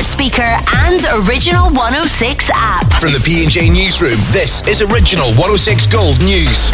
smart speaker and Original 106 app. From the P&J Newsroom, this is Original 106 Gold News.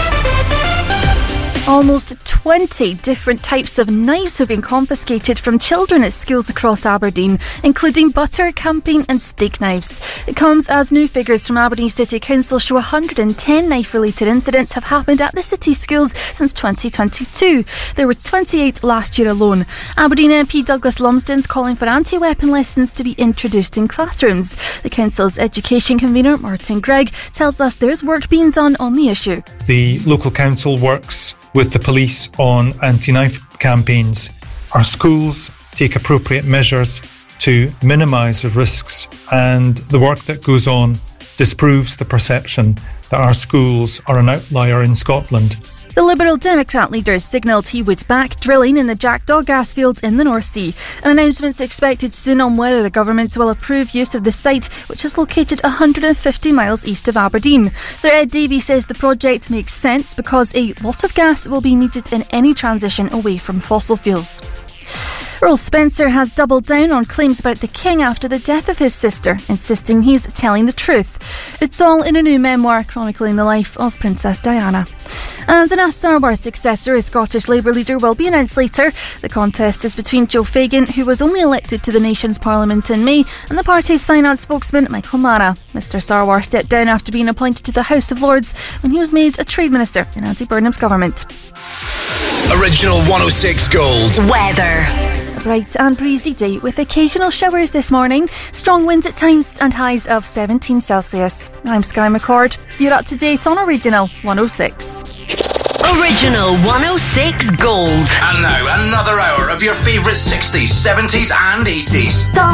Almost 20 different types of knives have been confiscated from children at schools across Aberdeen, including butter, camping and steak knives. It comes as new figures from Aberdeen City Council show 110 knife-related incidents have happened at the city schools since 2022. There were 28 last year alone. Aberdeen MP Douglas Lumsden's calling for anti-weapon lessons to be introduced in classrooms. The council's education convener, Martin Gregg, tells us there's work being done on the issue. The local council works with the police on anti-knife campaigns. Our schools take appropriate measures to minimise the risks, and the work that goes on disproves the perception that our schools are an outlier in Scotland. The Liberal Democrat leaders signalled he would back drilling in the Jackdaw gas field in the North Sea. An announcement's expected soon on whether the government will approve use of the site, which is located 150 miles east of Aberdeen. Sir Ed Davey says the project makes sense because a lot of gas will be needed in any transition away from fossil fuels. Earl Spencer has doubled down on claims about the King after the death of his sister, insisting he's telling the truth. It's all in a new memoir chronicling the life of Princess Diana. And a Star Wars successor, a Scottish Labour leader, will be announced later. The contest is between Joe Fagan, who was only elected to the nation's parliament in May, and the party's finance spokesman, Michael Mara. Mr Sarwar stepped down after being appointed to the House of Lords when he was made a trade minister in Andy Burnham's government. Original 106 Gold Weather. A bright and breezy day with occasional showers this morning, strong winds at times and highs of 17 Celsius. I'm Sky McCord. You're up to date on Original 106. Original 106 Gold. And now another hour of your favourite 60s, 70s and 80s.